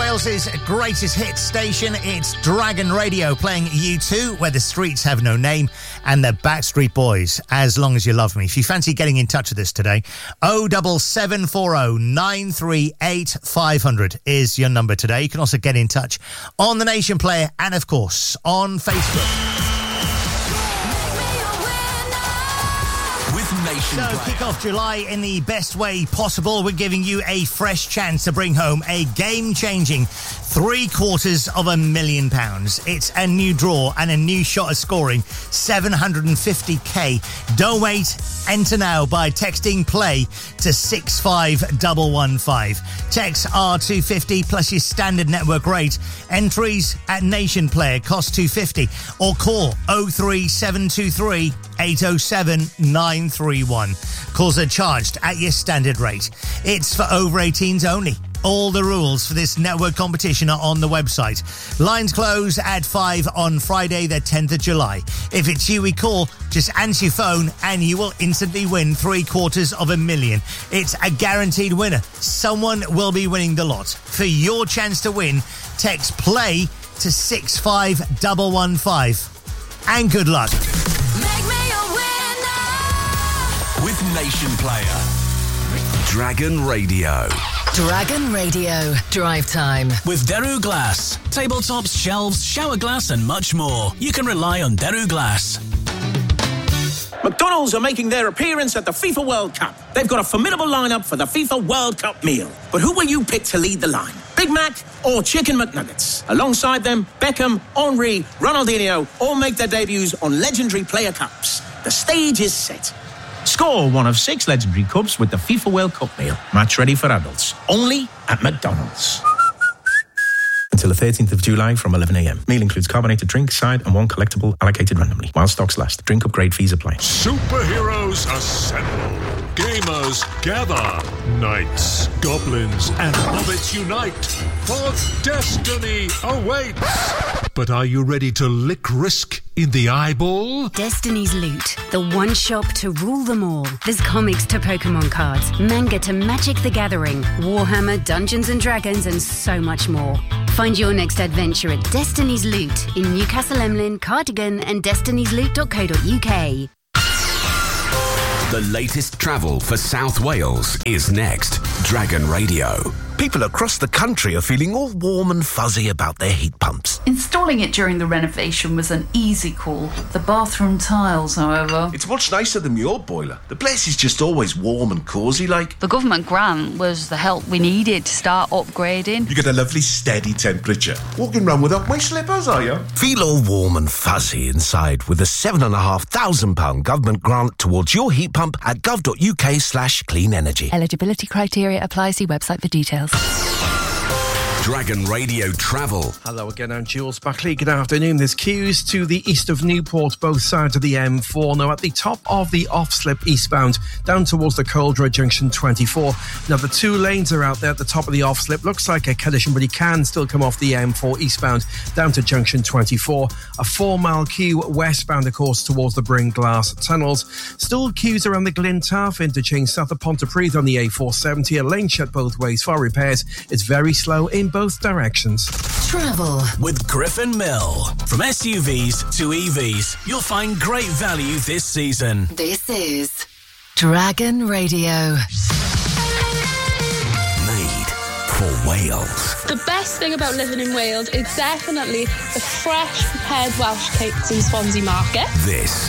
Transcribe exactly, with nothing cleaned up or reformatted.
Wales's greatest hit station. It's Dragon Radio playing U two, Where the Streets Have No Name, and the Backstreet Boys, As Long As You Love Me. If you fancy getting in touch with us today, oh seven seven four oh nine three eight five hundred is your number today. You can also get in touch on the Nation Player and, of course, on Facebook. So kick off July in the best way possible. We're giving you a fresh chance to bring home a game-changing three quarters of a million pounds. It's a new draw and a new shot at scoring seven hundred fifty k. Don't wait. Enter now by texting play to six five one one five. Text R two fifty plus your standard network rate. Entries at Nation Player cost two fifty, or call oh three seven two three eight oh seven nine three one. Calls are charged at your standard rate. It's for over eighteens only. All the rules for this network competition are on the website. Lines close at five on Friday, the tenth of July. If it's you we call, just answer your phone and you will instantly win three quarters of a million. It's a guaranteed winner. Someone will be winning the lot. For your chance to win, text play to six five one one five. And good luck. Make me a winner with Nation Player. Dragon Radio. Dragon Radio. Drive time. With Daru Glass. Tabletops, shelves, shower glass and much more. You can rely on Daru Glass. McDonald's are making their appearance at the FIFA World Cup. They've got a formidable lineup for the FIFA World Cup meal. But who will you pick to lead the line? Big Mac or Chicken McNuggets? Alongside them, Beckham, Henry, Ronaldinho all make their debuts on legendary player cups. The stage is set. Score one of six legendary cups with the FIFA World Cup meal. Match ready for adults. Only at McDonald's. Until the thirteenth of July from eleven a.m. Meal includes carbonated drink, side and one collectible allocated randomly. While stocks last. Drink upgrade fees apply. Superheroes assemble. Gamers gather. Knights, goblins and hobbits unite. For destiny awaits. But are you ready to lick risk in the eyeball? Destiny's Loot. The one shop to rule them all. There's comics to Pokemon cards, manga to Magic the Gathering, Warhammer, Dungeons and Dragons, and so much more. Find your next adventure at Destiny's Loot in Newcastle Emlyn, Cardigan and destinies loot dot co dot uk. The latest travel for South Wales is next. Dragon Radio. People across the country are feeling all warm and fuzzy about their heat pumps. Installing it during the renovation was an easy call. The bathroom tiles, however... It's much nicer than your boiler. The place is just always warm and cosy like. The government grant was the help we needed to start upgrading. You get a lovely steady temperature. Walking around without my slippers, are you? Feel all warm and fuzzy inside with a seven and a half thousand pound government grant towards your heat pump at gov dot uk slash clean energy. Eligibility criteria apply. See website for details. Dragon Radio Travel. Hello again, I'm Jules Buckley. Good afternoon. There's queues to the east of Newport, both sides of the M four. Now, at the top of the off-slip eastbound, down towards the Coldra Junction twenty-four. Now, the two lanes are out there at the top of the off-slip. Looks like a collision, but he can still come off the M four eastbound, down to Junction twenty-four. A four-mile queue westbound, of course, towards the Bringlass tunnels. Still queues around the Glentarf interchange south of Pontypridd on the A four seventy. A lane shut both ways for repairs. It's very slow in both directions. Travel with Griffin Mill. From S U Vs to E Vs, you'll find great value this season. This is Dragon Radio. Made for Wales. The best thing about living in Wales is definitely the fresh prepared Welsh cakes in Swansea Market. This